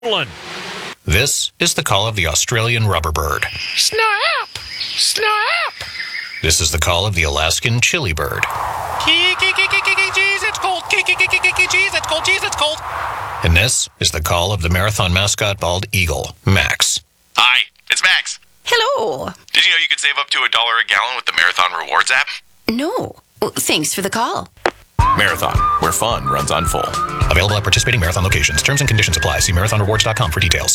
This is the call of the Australian rubber bird. Snap! Snap! This is the call of the Alaskan chili bird. Jeez, it's cold. Jeez, it's cold. Jeez, it's cold. And this is the call of the marathon mascot bald eagle, Max. Hi, it's Max. Hello. Did you know you could save up to $1 a gallon with the Marathon Rewards app? No. Well, thanks for the call. Marathon, where fun runs on full. Available at participating marathon locations. Terms and conditions apply. See marathonrewards.com for details.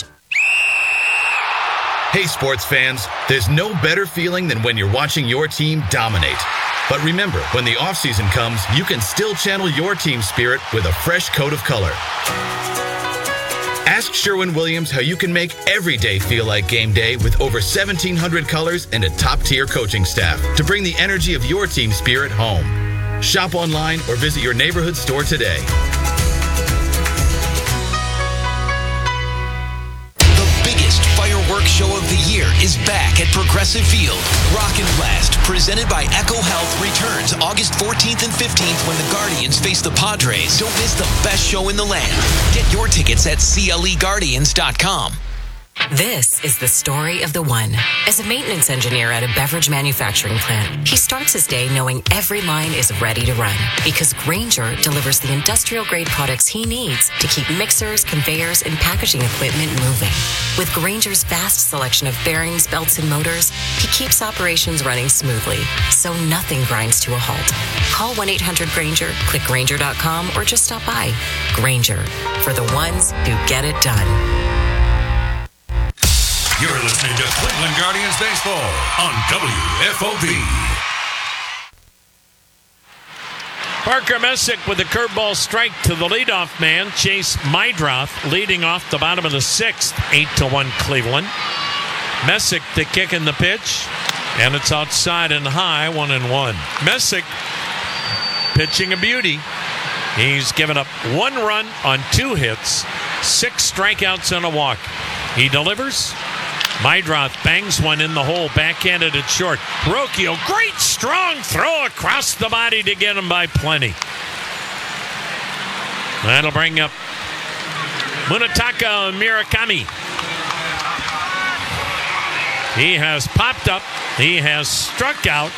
Hey, sports fans, there's no better feeling than when you're watching your team dominate. But remember, when the offseason comes, you can still channel your team spirit with a fresh coat of color. Ask Sherwin-Williams how you can make every day feel like game day with over 1,700 colors and a top-tier coaching staff to bring the energy of your team spirit home. Shop online or visit your neighborhood store today. The biggest fireworks show of the year is back at Progressive Field. Rock and Blast, presented by Echo Health, returns August 14th and 15th when the Guardians face the Padres. Don't miss the best show in the land. Get your tickets at CLEGuardians.com. This is the story of the one. As a maintenance engineer at a beverage manufacturing plant, he starts his day knowing every line is ready to run because Grainger delivers the industrial-grade products he needs to keep mixers, conveyors, and packaging equipment moving. With Grainger's vast selection of bearings, belts, and motors, he keeps operations running smoothly, so nothing grinds to a halt. Call 1-800-GRAINGER, click Grainger.com, or just stop by. Grainger, for the ones who get it done. You're listening to Cleveland Guardians Baseball on WFOV. Parker Messick with a curveball strike to the leadoff man, Chase Meidroth, leading off the bottom of the sixth, 8-1 Cleveland. Messick the kick in the pitch, and it's outside and high, 1-1. Messick pitching a beauty. He's given up 1 run on 2 hits, 6 strikeouts and a walk. He delivers. Meidroth bangs one in the hole, backhanded at short. Rocchio, great strong throw across the body to get him by plenty. That'll bring up Munetaka Murakami. He has popped up. He has struck out.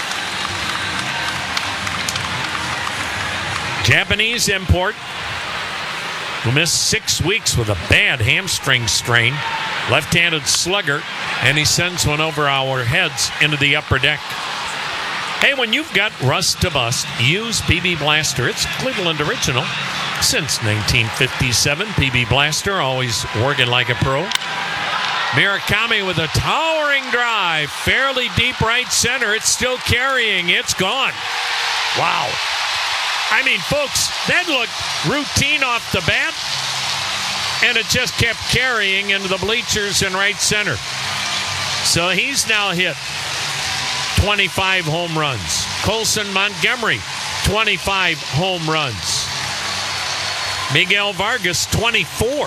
Japanese import who missed 6 weeks with a bad hamstring strain. Left-handed slugger, and he sends one over our heads into the upper deck. Hey, when you've got rust to bust, use PB Blaster. It's Cleveland original. Since 1957, PB Blaster, always working like a pro. Murakami with a towering drive, fairly deep right center. It's still carrying. It's gone. Wow. I mean, folks, that looked routine off the bat. And it just kept carrying into the bleachers in right center. So he's now hit 25 home runs. Colson Montgomery, 25 home runs. Miguel Vargas, 24.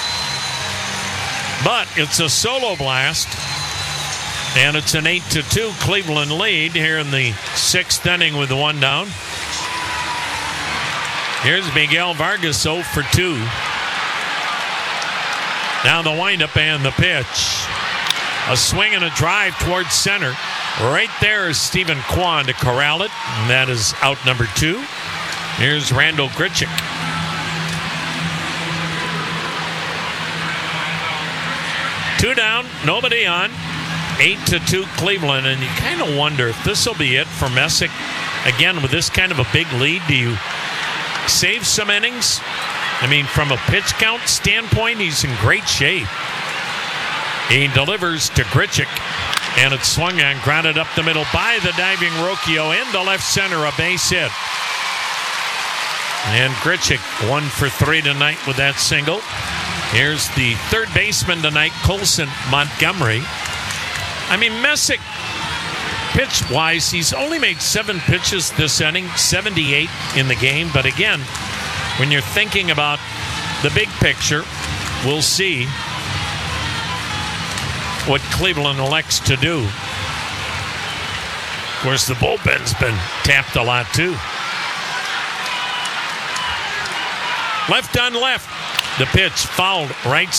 But it's a solo blast. And it's an 8-2 Cleveland lead here in the 6th inning with the 1 down. Here's Miguel Vargas 0 for 2. Now the windup and the pitch. A swing and a drive towards center. Right there is Stephen Kwan to corral it. And that is out number 2. Here's Randall Grichuk. Two down, nobody on. 8-2 Cleveland. And you kind of wonder if this will be it for Messick. Again, with this kind of a big lead, do you save some innings? I mean, from a pitch count standpoint, he's in great shape. He delivers to Grichuk, and it's swung on, grounded up the middle by the diving Rocchio into left center, a base hit. And Grichuk 1 for 3 tonight with that single. Here's the third baseman tonight, Colson Montgomery. I mean, Messick, pitch-wise, he's only made 7 pitches this inning, 78 in the game. But again, when you're thinking about the big picture, we'll see what Cleveland elects to do. Of course, the bullpen's been tapped a lot, too. Left on left. The pitch fouled right